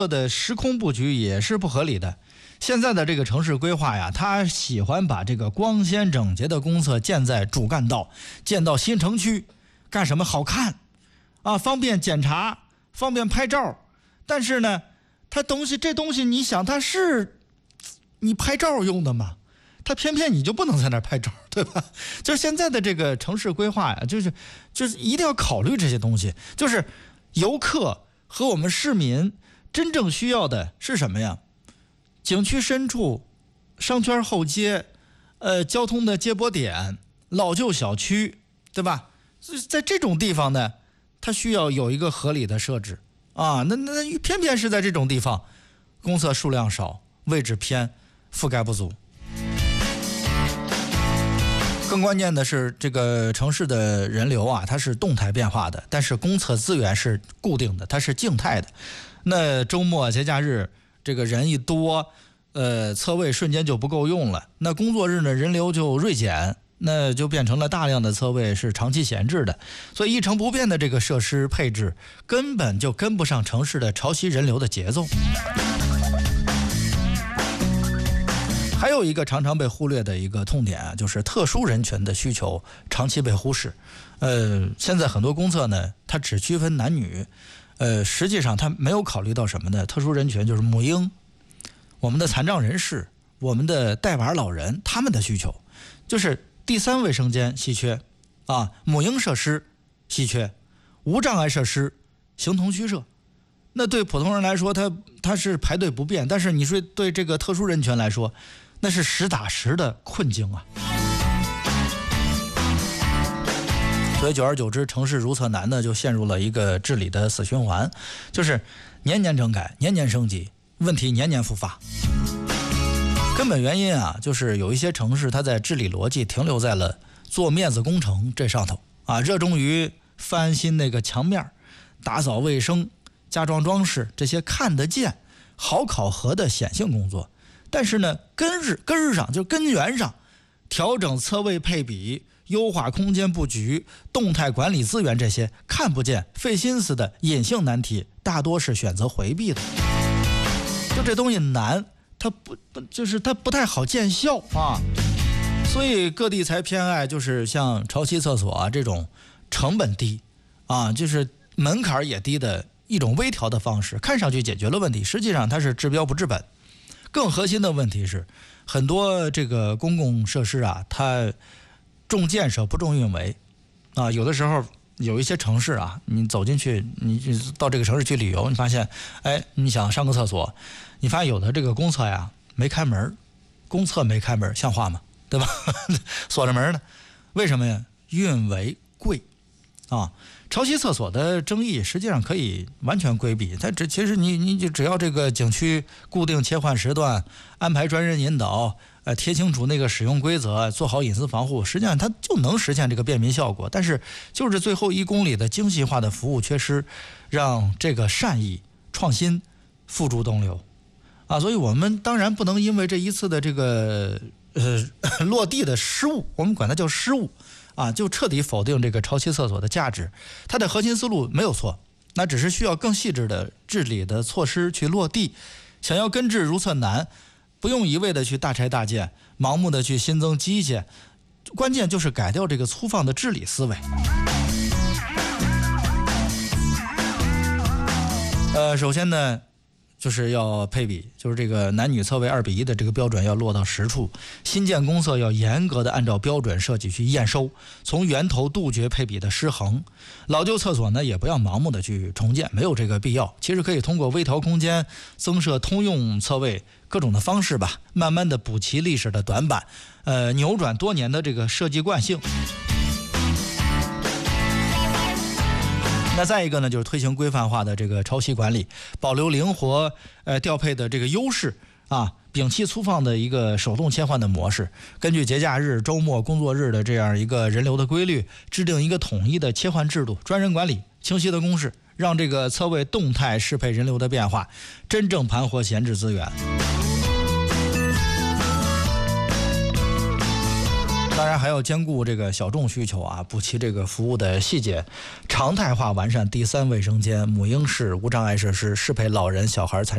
的时空布局也是不合理的。现在的这个城市规划呀，它喜欢把这个光鲜整洁的公厕建在主干道，建到新城区，干什么？好看啊，方便检查，方便拍照。但是呢，这东西，你想它是你拍照用的吗？它偏偏你就不能在那儿拍照，对吧？就是现在的这个城市规划呀，就是一定要考虑这些东西。就是游客和我们市民真正需要的是什么呀？景区深处、商圈后街、交通的接驳点、老旧小区，对吧？在这种地方呢，它需要有一个合理的设置啊。那偏偏是在这种地方，公厕数量少，位置偏，覆盖不足。更关键的是，这个城市的人流啊，它是动态变化的，但是公厕资源是固定的，它是静态的。那周末节假日，这个人一多，厕位瞬间就不够用了。那工作日呢，人流就锐减，那就变成了大量的厕位是长期闲置的。所以一成不变的这个设施配置，根本就跟不上城市的潮汐人流的节奏。还有一个常常被忽略的一个痛点啊，就是特殊人群的需求长期被忽视。现在很多公厕呢，它只区分男女，实际上它没有考虑到什么呢？特殊人群就是母婴、我们的残障人士、我们的带娃老人，他们的需求就是第三卫生间稀缺啊，母婴设施稀缺，无障碍设施形同虚设。那对普通人来说，他是排队不便，但是你说对这个特殊人群来说，那是实打实的困境啊。所以久而久之，城市如厕难呢，就陷入了一个治理的死循环，就是年年整改，年年升级，问题年年复发。根本原因啊，就是有一些城市它在治理逻辑停留在了做面子工程这上头啊，热衷于翻新那个墙面、打扫卫生、加装装饰这些看得见、好考核的显性工作。但是呢，根儿上就根源上，调整厕位配比、优化空间布局、动态管理资源这些看不见、费心思的隐性难题，大多是选择回避的。就这东西难，它不太好见效啊，所以各地才偏爱就是像潮汐厕所啊这种成本低啊，就是门槛也低的一种微调的方式，看上去解决了问题，实际上它是治标不治本。更核心的问题是，很多这个公共设施啊，它重建设不重运维啊。有的时候有一些城市啊，你走进去，你到这个城市去旅游，你发现，你想上个厕所，你发现有的这个公厕呀没开门，公厕没开门，像话吗？对吧？锁着门呢，为什么呀？运维贵啊。潮汐厕所的争议实际上可以完全规避，其实你就只要这个景区固定切换时段，安排专人引导，贴清楚那个使用规则，做好隐私防护，实际上它就能实现这个便民效果。但是就是最后1公里的精细化的服务缺失，让这个善意创新付诸东流啊！所以我们当然不能因为这一次的这个落地的失误，我们管它叫失误啊，就彻底否定这个潮汐厕所的价值。它的核心思路没有错，那只是需要更细致的治理的措施去落地。想要根治如厕难，不用一味的去大拆大建，盲目的去新增机械，关键就是改掉这个粗放的治理思维。首先呢，就是要配比，就是这个男女厕位2比1的这个标准要落到实处。新建公厕要严格的按照标准设计去验收，从源头杜绝配比的失衡。老旧厕所呢，也不要盲目的去重建，没有这个必要。其实可以通过微调空间、增设通用厕位各种的方式吧，慢慢的补齐历史的短板，扭转多年的这个设计惯性。那再一个呢，就是推行规范化的这个潮汐管理，保留灵活调配的这个优势啊，摒弃粗放的一个手动切换的模式，根据节假日、周末、工作日的这样一个人流的规律，制定一个统一的切换制度，专人管理，清晰的公式，让这个厕位动态适配人流的变化，真正盘活闲置资源。当然还要兼顾这个小众需求啊，补齐这个服务的细节，常态化完善第三卫生间、母婴室、无障碍设施，适配老人、小孩、残